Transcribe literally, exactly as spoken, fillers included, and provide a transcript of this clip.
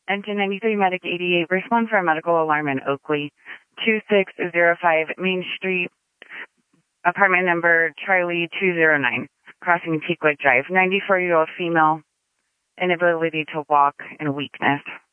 Engine ninety-three Medic eighty-eight, respond for a medical alarm in Oakley, two six zero five Main Street, apartment number Charlie two zero nine, crossing Teakwood Drive. ninety-four-year-old female, inability to walk and weakness.